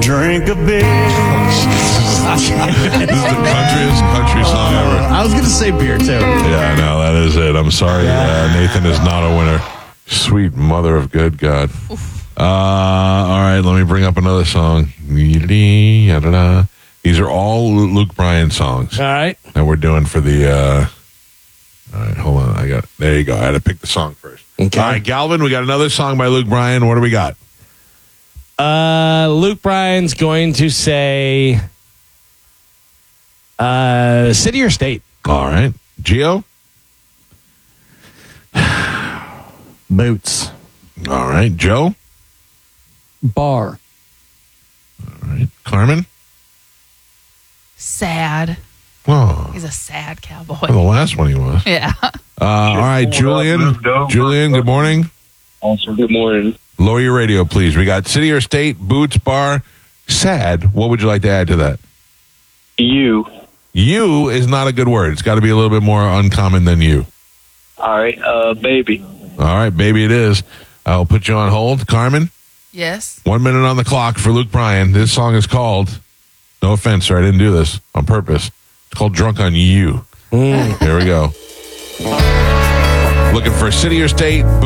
Drink a beer. This is the country song ever. I was going to say beer, too. Yeah, no, that is it. I'm sorry, Nathan is not a winner. Sweet mother of good God. All right, let me bring up another song. These are all Luke Bryan songs. All right. That we're doing for the... all right, hold on. There you go. I had to pick the song first. Okay. All right, Galvin, we got another song by Luke Bryan. What do we got? Luke Bryan's going to say city or state. All right. Gio? Boots. All right. Joe? Bar. All right. Carmen? Sad. Oh, He's a sad cowboy. the last one he was. Yeah. All right, Julian. Julian, good morning. Also, good morning. Lower your radio, please. We got city or state, Boots, bar, sad. What would you like to add to that? You. You is not a good word. It's got to be a little bit more uncommon than you. All right, baby. All right, baby, it is. I'll put you on hold. Carmen, Yes. 1 minute on the clock for Luke Bryan. This song is called, no offense, sir, I didn't do this on purpose. It's called Drunk on You. Here we go. Looking for city or state,